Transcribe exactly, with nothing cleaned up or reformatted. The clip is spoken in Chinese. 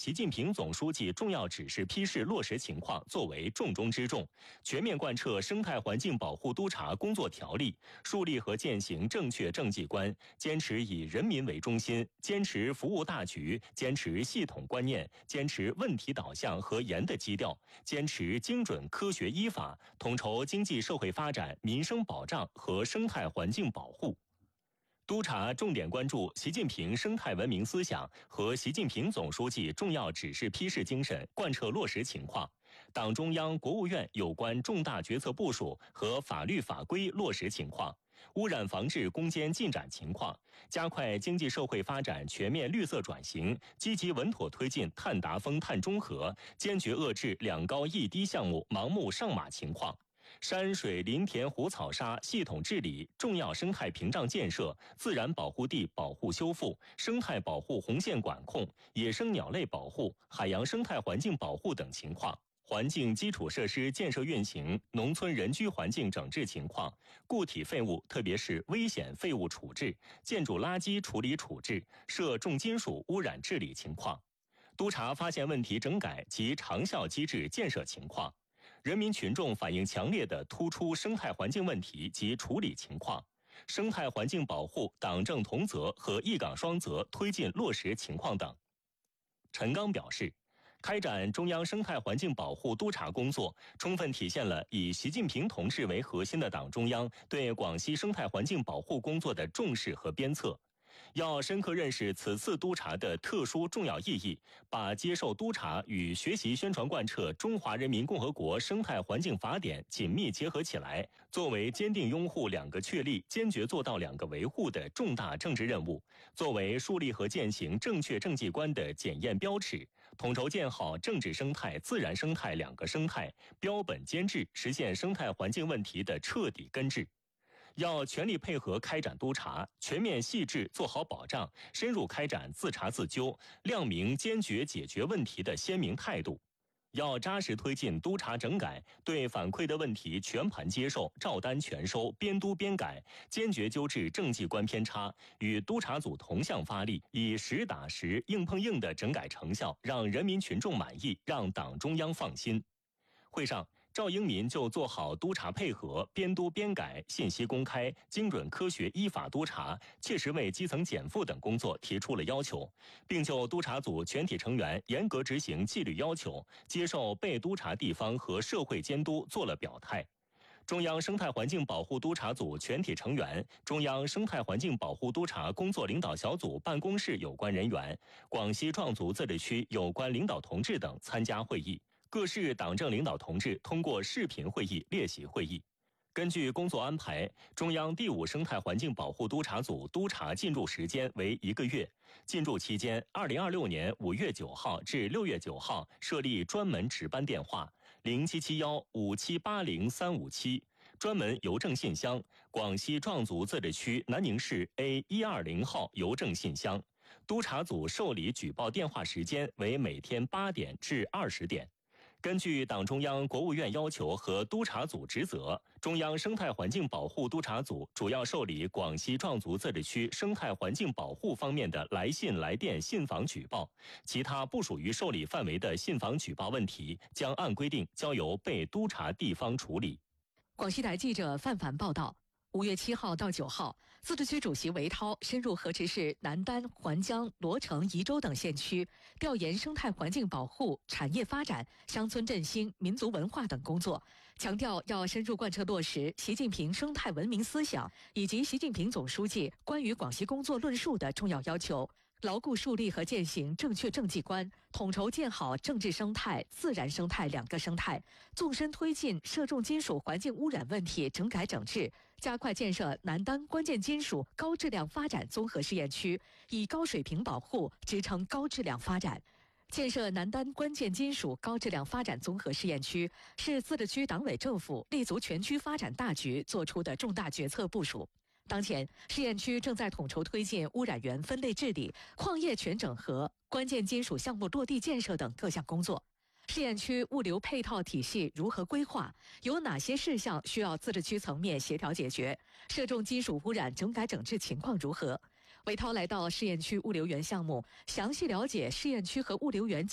习近平总书记重要指示批示落实情况作为重中之重，全面贯彻生态环境保护督察工作条例，树立和践行正确政绩观，坚持以人民为中心，坚持服务大局，坚持系统观念，坚持问题导向和严的基调，坚持精准科学依法，统筹经济社会发展、民生保障和生态环境保护。督察重点关注习近平生态文明思想和习近平总书记重要指示批示精神贯彻落实情况，党中央、国务院有关重大决策部署和法律法规落实情况，污染防治攻坚进展情况，加快经济社会发展全面绿色转型，积极稳妥推进碳达峰、碳中和，坚决遏制两高一低项目盲目上马情况。山水林田湖草沙系统治理、重要生态屏障建设、自然保护地保护修复、生态保护红线管控、野生鸟类保护、海洋生态环境保护等情况，环境基础设施建设运行、农村人居环境整治情况，固体废物特别是危险废物处置、建筑垃圾处理处置、涉重金属污染治理情况，督查发现问题整改及长效机制建设情况，人民群众反映强烈的突出生态环境问题及处理情况，生态环境保护党政同责和一岗双责推进落实情况等。陈刚表示，开展中央生态环境保护督查工作，充分体现了以习近平同志为核心的党中央对广西生态环境保护工作的重视和鞭策。要深刻认识此次督查的特殊重要意义，把接受督查与学习宣传贯彻中华人民共和国生态环境法典紧密结合起来，作为坚定拥护两个确立、坚决做到两个维护的重大政治任务，作为树立和践行正确政绩观的检验标尺，统筹建好政治生态、自然生态两个生态，标本兼治，实现生态环境问题的彻底根治。要全力配合开展督查，全面细致做好保障，深入开展自查自纠，亮明坚决解决问题的鲜明态度。要扎实推进督查整改，对反馈的问题全盘接受，照单全收，边督边改，坚决纠治政绩观偏差，与督查组同向发力，以实打实、硬碰硬的整改成效让人民群众满意，让党中央放心。会上，赵英民就做好督查配合、边督边改、信息公开、精准科学依法督查、切实为基层减负等工作提出了要求，并就督查组全体成员严格执行纪律要求、接受被督查地方和社会监督做了表态。中央生态环境保护督查组全体成员、中央生态环境保护督查工作领导小组办公室有关人员、广西壮族自治区有关领导同志等参加会议。各市党政领导同志通过视频会议列席会议。根据工作安排，中央第五生态环境保护督查组督查进驻时间为一个月。进驻期间，二零二六年五月九号至六月九号设立专门值班电话零七七幺五七八零三五七，专门邮政信箱广西壮族自治区南宁市 A 一二零号邮政信箱。督查组受理举报电话时间为每天八点至二十点。根据党中央、国务院要求和督查组职责，中央生态环境保护督查组主要受理广西壮族自治区生态环境保护方面的来信、来电、信访举报，其他不属于受理范围的信访举报问题，将按规定交由被督查地方处理。 广西台记者范凡报道。五月七号到九号，自治区主席韦涛深入河池市南丹、环江、罗城、宜州等县区，调研生态环境保护、产业发展、乡村振兴、民族文化等工作，强调要深入贯彻落实习近平生态文明思想以及习近平总书记关于广西工作论述的重要要求，牢固树立和践行正确政绩观，统筹建好政治生态、自然生态两个生态，纵深推进涉重金属环境污染问题整改整治，加快建设南丹关键金属高质量发展综合试验区，以高水平保护支撑高质量发展。建设南丹关键金属高质量发展综合试验区是自治区党委政府立足全区发展大局作出的重大决策部署。当前，试验区正在统筹推进污染源分类治理、矿业全整合、关键金属项目落地建设等各项工作。试验区物流配套体系如何规划？有哪些事项需要自治区层面协调解决？涉重金属污染整改整治情况如何？韦涛来到试验区物流园项目，详细了解试验区和物流园